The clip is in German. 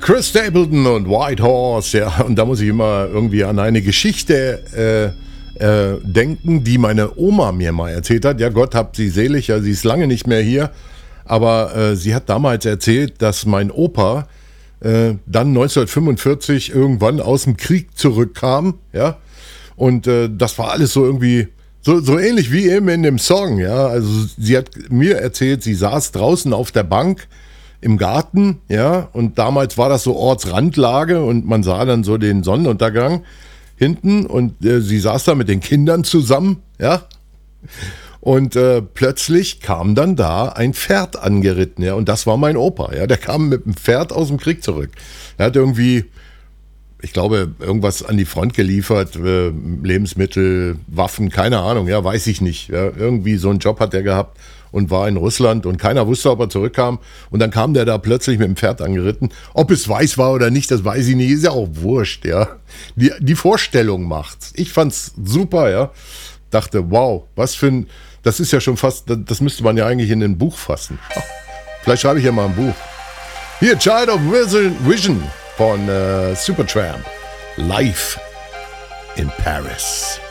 Chris Stapleton und White Horse, ja, und da muss ich immer irgendwie an eine Geschichte denken, die meine Oma mir mal erzählt hat. Ja, Gott hab sie selig, ja, sie ist lange nicht mehr hier, aber sie hat damals erzählt, dass mein Opa dann 1945 irgendwann aus dem Krieg zurückkam, ja, und das war alles so irgendwie so ähnlich wie eben in dem Song, ja. Also sie hat mir erzählt, sie saß draußen auf der Bank im Garten, ja, und damals war das so Ortsrandlage und man sah dann so den Sonnenuntergang hinten und sie saß da mit den Kindern zusammen, ja. Und plötzlich kam dann da ein Pferd angeritten, ja, und das war mein Opa, ja. Der kam mit dem Pferd aus dem Krieg zurück. Er hat irgendwie, ich glaube, irgendwas an die Front geliefert, Lebensmittel, Waffen, keine Ahnung, ja, weiß ich nicht. Ja, irgendwie so einen Job hat er gehabt und war in Russland und keiner wusste, ob er zurückkam. Und dann kam der da plötzlich mit dem Pferd angeritten. Ob es weiß war oder nicht, das weiß ich nicht, ist ja auch wurscht, ja. Die Vorstellung macht's. Ich fand's super, ja. Dachte, wow, was für ein, das ist ja schon fast, das müsste man ja eigentlich in ein Buch fassen. Vielleicht schreibe ich ja mal ein Buch. Hier, Child of Vision von Supertramp. Live in Paris.